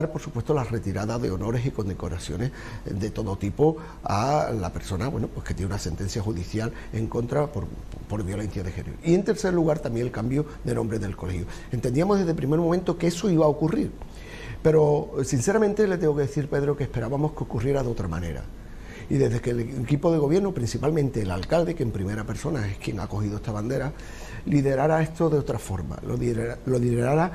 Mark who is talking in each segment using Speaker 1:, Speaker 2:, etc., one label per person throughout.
Speaker 1: por supuesto, la retirada de honores y condecoraciones de todo tipo a la persona, bueno, pues que tiene una sentencia judicial en contra por violencia de género. Y en tercer lugar, también el cambio de nombre del colegio. Entendíamos desde el primer momento que eso iba a ocurrir, pero sinceramente le tengo que decir, Pedro, que esperábamos que ocurriera de otra manera. Y desde que el equipo de gobierno, principalmente el alcalde, que en primera persona es quien ha cogido esta bandera, liderara esto de otra forma, lo liderara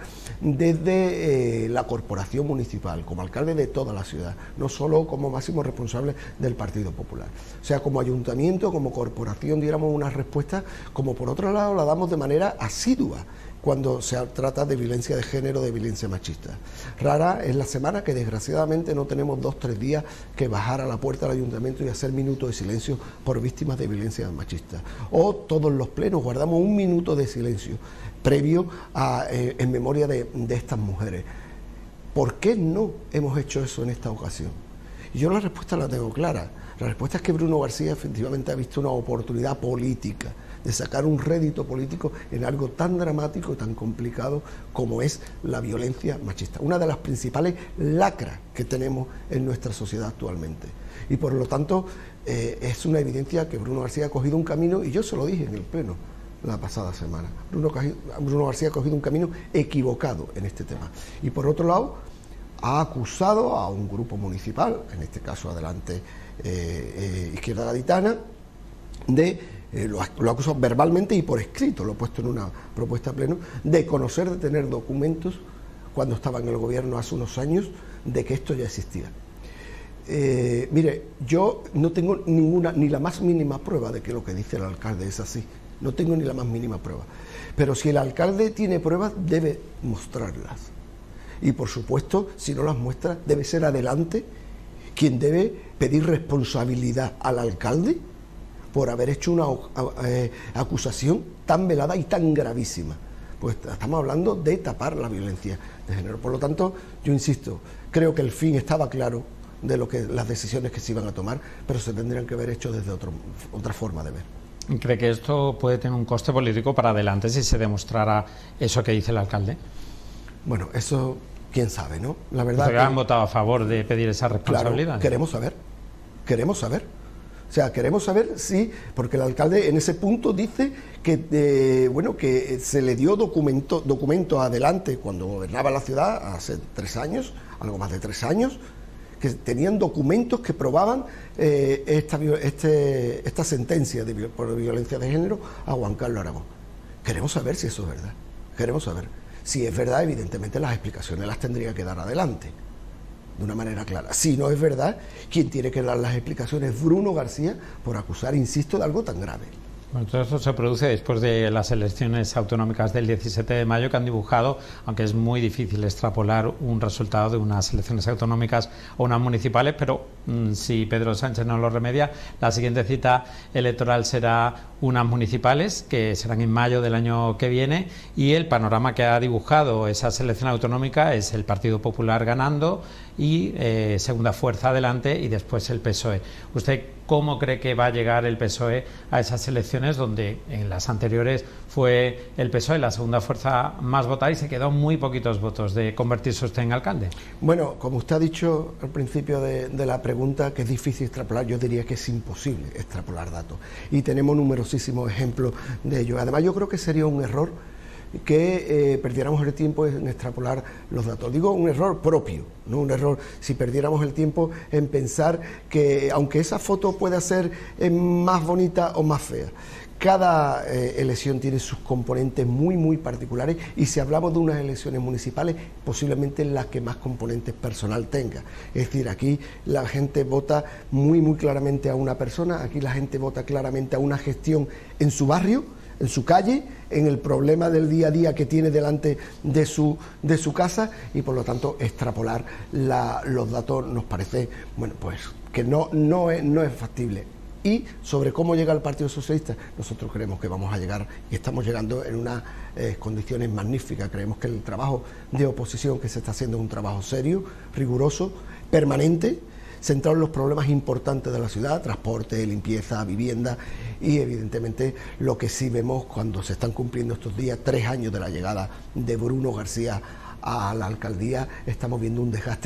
Speaker 1: desde la corporación municipal, como alcalde de toda la ciudad, no solo como máximo responsable del Partido Popular. O sea, como ayuntamiento, como corporación, diéramos una respuesta, como por otro lado la damos de manera asidua cuando se trata de violencia de género, de violencia machista. Rara es la semana que desgraciadamente no tenemos 2 o 3 días que bajar a la puerta del ayuntamiento y hacer minutos de silencio por víctimas de violencia machista. O todos los plenos guardamos un minuto de silencio previo en memoria de estas mujeres. ¿Por qué no hemos hecho eso en esta ocasión? Y yo la respuesta la tengo clara. La respuesta es que Bruno García efectivamente ha visto una oportunidad política de sacar un rédito político en algo tan dramático y tan complicado como es la violencia machista, una de las principales lacras que tenemos en nuestra sociedad actualmente. Y por lo tanto es una evidencia que Bruno García ha cogido un camino, y yo se lo dije en el pleno la pasada semana, Bruno García ha cogido un camino equivocado en este tema. Y por otro lado, ha acusado a un grupo municipal, en este caso Adelante Izquierda Gaditana, lo ha acusado verbalmente y por escrito, lo he puesto en una propuesta a pleno, de conocer, de tener documentos cuando estaba en el gobierno hace unos años de que esto ya existía. Mire, yo no tengo ni la más mínima prueba de que lo que dice el alcalde es así, no tengo ni la más mínima prueba, pero si el alcalde tiene pruebas debe mostrarlas, y por supuesto si no las muestra debe ser Adelante quien debe pedir responsabilidad al alcalde por haber hecho una acusación tan velada y tan gravísima. Pues estamos hablando de tapar la violencia de género. Por lo tanto, yo insisto, creo que el fin estaba claro de las decisiones que se iban a tomar, pero se tendrían que haber hecho desde otra forma de ver.
Speaker 2: ¿Cree que esto puede tener un coste político para Adelante si se demostrara eso que dice el alcalde?
Speaker 1: Bueno, eso quién sabe, ¿no? La verdad
Speaker 2: ¿Han votado a favor de pedir esa responsabilidad?
Speaker 1: Claro, queremos saber. O sea, queremos saber si, porque el alcalde en ese punto dice que que se le dio documento Adelante cuando gobernaba la ciudad hace 3 años, algo más de 3 años, que tenían documentos que probaban esta sentencia por violencia de género a Juan Carlos Aragón. Queremos saber si eso es verdad. Queremos saber. Si es verdad, evidentemente las explicaciones las tendría que dar Adelante, de una manera clara. Si no es verdad, quien tiene que dar las explicaciones es Bruno García por acusar, insisto, de algo tan grave.
Speaker 2: Bueno, todo esto se produce después de las elecciones autonómicas del 17 de mayo que han dibujado, aunque es muy difícil extrapolar un resultado de unas elecciones autonómicas o unas municipales, pero si Pedro Sánchez no lo remedia, la siguiente cita electoral será unas municipales que serán en mayo del año que viene, y el panorama que ha dibujado esa selección autonómica es el Partido Popular ganando y segunda fuerza Adelante y después el PSOE. ¿Usted cómo cree que va a llegar el PSOE a esas elecciones donde en las anteriores fue el PSOE la segunda fuerza más votada y se quedó muy poquitos votos de convertirse usted en alcalde?
Speaker 1: Bueno, como usted ha dicho al principio de la pregunta, que es difícil extrapolar, yo diría que es imposible extrapolar datos. Y tenemos numerosísimos ejemplos de ello. Además, yo creo que sería un error que perdiéramos el tiempo en extrapolar los datos. Digo un error propio, no un error si perdiéramos el tiempo en pensar que, aunque esa foto pueda ser más bonita o más fea, cada elección tiene sus componentes muy particulares, y si hablamos de unas elecciones municipales, posiblemente las que más componentes personal tenga. Es decir, aquí la gente vota muy claramente a una persona, aquí la gente vota claramente a una gestión en su barrio, en su calle, en el problema del día a día que tiene delante de su casa, y por lo tanto extrapolar los datos nos parece, bueno, pues que no es factible. Y sobre cómo llega el Partido Socialista, nosotros creemos que vamos a llegar, y estamos llegando en unas condiciones magníficas. Creemos que el trabajo de oposición que se está haciendo es un trabajo serio, riguroso, permanente, centrado en los problemas importantes de la ciudad: transporte, limpieza, vivienda. Y evidentemente lo que sí vemos cuando se están cumpliendo estos días 3 años de la llegada de Bruno García a la alcaldía estamos viendo un desgaste